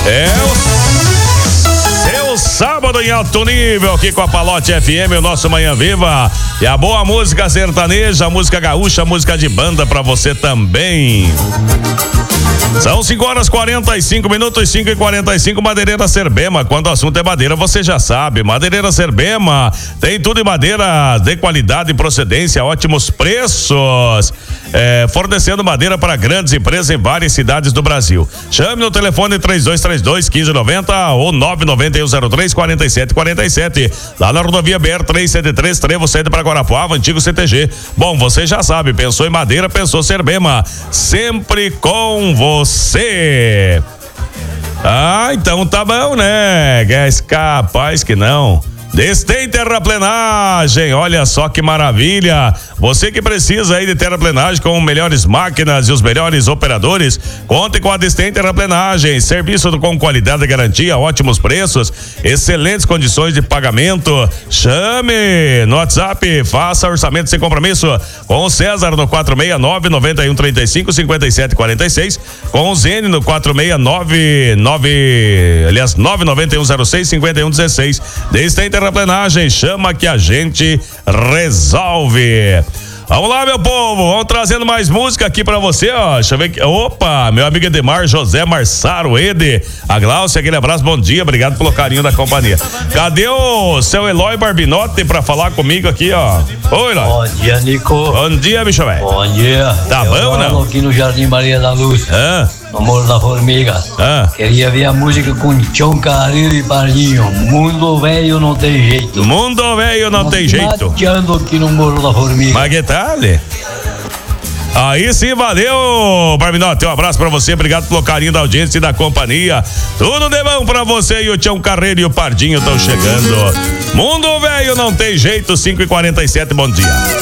Seu sábado em alto nível aqui com a Palote FM, o nosso Manhã Viva. E a boa música sertaneja, música gaúcha, música de banda pra você também. São 5h45, 5h45, Madeireira Serbema. Quando o assunto é madeira, você já sabe. Madeireira Serbema tem tudo em madeira de qualidade e procedência, ótimos preços. Fornecendo madeira para grandes empresas em várias cidades do Brasil. Chame no telefone 3232-1590 ou 99103-4747. Lá na rodovia BR-373, Trevo, saída para Guarapuava, antigo CTG. Bom, você já sabe, pensou em madeira, pensou Serbema. Sempre com você. Então tá bom, né? Capaz que não. Destem Terraplenagem, olha só que maravilha. Você que precisa aí de terraplenagem com melhores máquinas e os melhores operadores, conte com a Destem Terraplenagem. Serviço com qualidade e garantia, ótimos preços, excelentes condições de pagamento. Chame no WhatsApp, faça orçamento sem compromisso com o César no 469-9135-5746, com o Zene no 99106-5116. Destem Terraplenagem, chama que a gente resolve. Vamos lá, meu povo, vamos trazendo mais música aqui pra você, ó. Deixa eu ver aqui. Opa, meu amigo Edemar, José Marçaro, Ede, a Glaucia, aquele abraço, bom dia, obrigado pelo carinho da companhia. Cadê o seu Eloy Barbinotti pra falar comigo aqui, ó? Oi, Eloy. Bom dia, Nico. Bom dia, bicho velho. Bom dia. Tá bom, não? Aqui no Jardim Maria da Luz. No Morro da Formiga. Queria ver a música com Tião Carreiro e Pardinho. Mundo velho não tem jeito. Mundo velho não tem jeito. Mateando aqui no Morro da Formiga. Mas que tal? Aí sim, valeu, Barbinotti, um abraço pra você, obrigado pelo carinho da audiência e da companhia. Tudo de bom pra você, e o Tião Carreiro e o Pardinho estão chegando. Mundo velho não tem jeito, 5h47, bom dia.